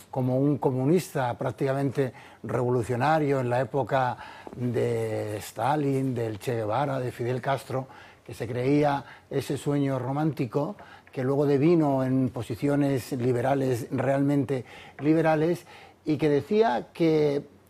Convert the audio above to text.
como un comunista prácticamente revolucionario en la época de Stalin, del Che Guevara, de Fidel Castro, que se creía ese sueño romántico, que luego devino en posiciones liberales, realmente liberales, y que decía que